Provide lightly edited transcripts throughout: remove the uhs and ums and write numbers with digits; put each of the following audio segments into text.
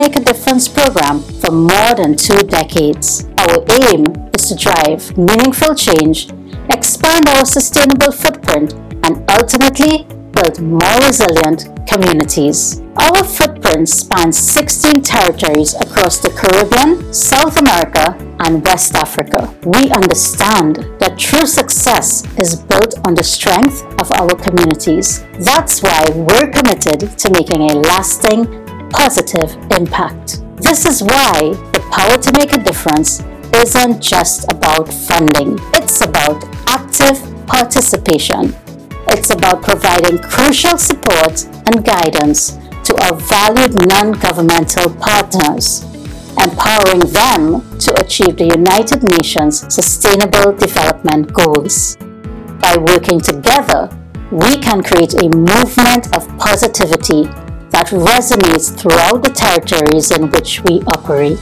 Make a Difference program for more than 2 decades. Our aim is to drive meaningful change, expand our sustainable footprint, and ultimately build more resilient communities. Our footprint spans 16 territories across the Caribbean, South America, and West Africa. We understand that true success is built on the strength of our communities. That's why we're committed to making a lasting, positive impact. This is why the Power to Make a Difference isn't just about funding. It's about active participation. It's about providing crucial support and guidance to our valued non-governmental partners, empowering them to achieve the United Nations Sustainable Development Goals. By working together, we can create a movement of positivity that resonates throughout the territories in which we operate.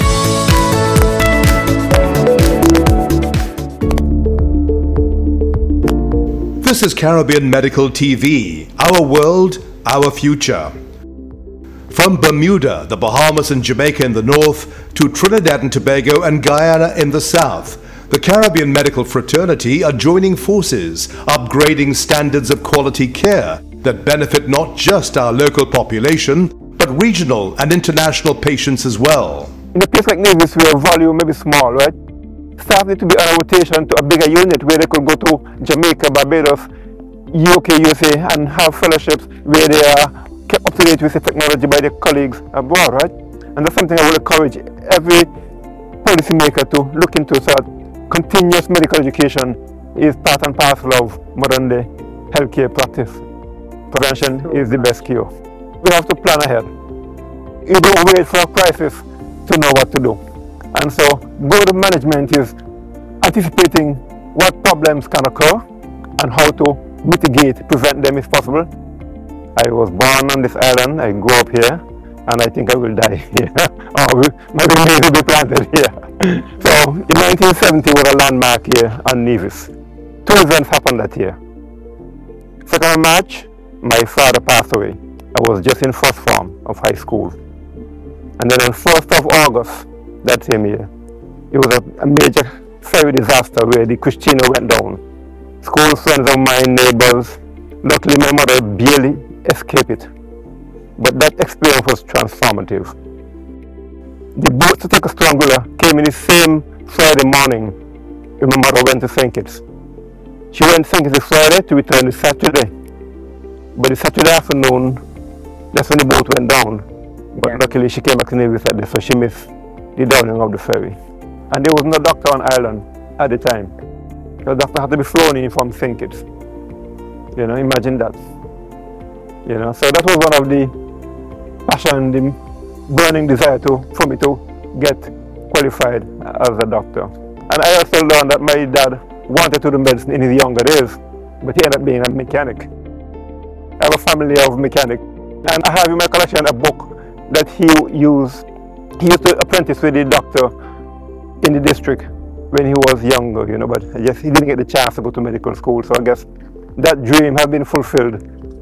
This is Caribbean Medical TV, our world, our future. From Bermuda, the Bahamas and Jamaica in the north, to Trinidad and Tobago and Guyana in the south, the Caribbean medical fraternity are joining forces, upgrading standards of quality care that benefit not just our local population, but regional and international patients as well. In a place like Nevis, where volume may be small, right? Staff need to be on a rotation to a bigger unit where they could go to Jamaica, Barbados, UK, USA, and have fellowships where they are kept up to date with the technology by their colleagues abroad, right? And that's something I would encourage every policymaker to look into, so that continuous medical education is part and parcel of modern day healthcare practice. Prevention is the best cure. We have to plan ahead. You don't wait for a crisis to know what to do. And so good management is anticipating what problems can occur and how to mitigate, prevent them if possible. I was born on this island, I grew up here, and I think I will die here. Or my remains will be planted here. So in 1970 was a landmark year on Nevis. 2 events happened that year. 2nd of March, my father passed away. I was just in first form of high school. And then on 1st of August that same year, it was a major ferry disaster where the Christina went down. School friends of mine, neighbors, luckily my mother barely escaped it. But that experience was transformative. The boat to take us to Anguilla came in the same Friday morning when my mother went to St. Kitts. She went to St. Kitts Friday to return the Saturday. But the Saturday afternoon, that's when the boat went down. But luckily she came back to Nevis that day, so she missed the downing of the ferry. And there was no doctor on island at the time. The doctor had to be flown in from St. Kitts. You know, imagine that. You know, so that was one of the passion, the burning desire for me to get qualified as a doctor. And I also learned that my dad wanted to do medicine in his younger days, but he ended up being a mechanic. I have a family of mechanics, and I have in my collection a book that he used. He used to apprentice with the doctor in the district when he was younger, you know, but I guess he didn't get the chance to go to medical school, so I guess that dream has been fulfilled.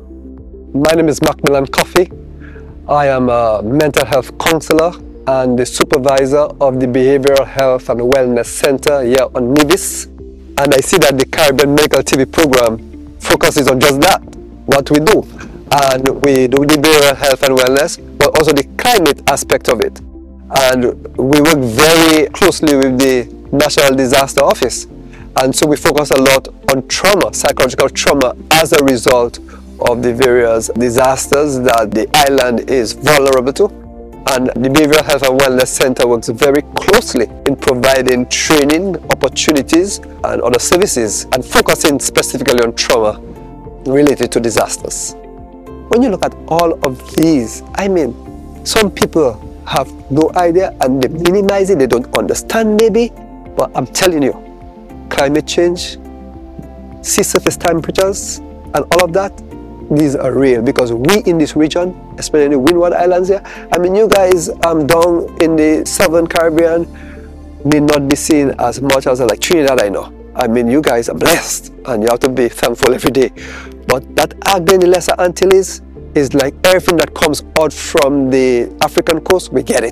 My name is Macmillan Coffey. I am a mental health counselor and the supervisor of the Behavioral Health and Wellness Center here on Nevis. And I see that the Caribbean Medical TV program focuses on just that, what we do. And we do the behavioral health and wellness, but also the climate aspect of it. And we work very closely with the National Disaster Office. And so we focus a lot on trauma, psychological trauma, as a result of the various disasters that the island is vulnerable to. And the Behavioral Health and Wellness Center works very closely in providing training opportunities and other services, and focusing specifically on trauma related to disasters. When you look at all of these, I mean, some people have no idea and they minimize it, they don't understand maybe, but I'm telling you, climate change, sea surface temperatures, and all of that, these are real, because we in this region, especially in the Windward Islands here, I mean, you guys down in the Southern Caribbean may not be seen as much as like Trinidad, I know. I mean, you guys are blessed and you have to be thankful every day. But that Agden, the Lesser Antilles, It's like everything that comes out from the African coast, we get it.